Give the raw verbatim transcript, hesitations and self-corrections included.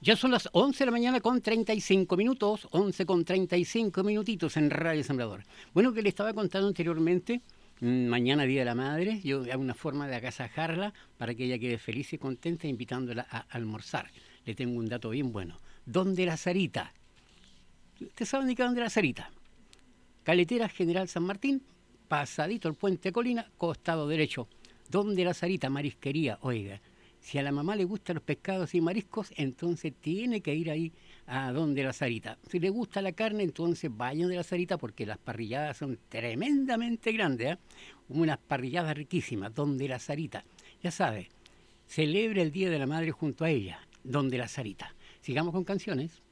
Ya son las once de la mañana con treinta y cinco minutos, once con treinta y cinco minutitos en Radio Sembrador. Bueno, que le estaba contando anteriormente, mm, mañana Día de la Madre, yo hago una forma de agasajarla para que ella quede feliz y contenta invitándola a almorzar. Le tengo un dato bien bueno. ¿Dónde la Sarita? ¿Usted sabe ni qué dónde la Sarita? Caletera General San Martín, pasadito el puente Colina, costado derecho. ¿Dónde la Sarita? Marisquería, oiga. Si a la mamá le gustan los pescados y mariscos, entonces tiene que ir ahí a donde la Sarita. Si le gusta la carne, entonces vaya de la Sarita porque las parrilladas son tremendamente grandes, ¿eh? Unas parrilladas riquísimas, donde la Sarita. Ya sabe, celebre el Día de la Madre junto a ella, donde la Sarita. Sigamos con canciones.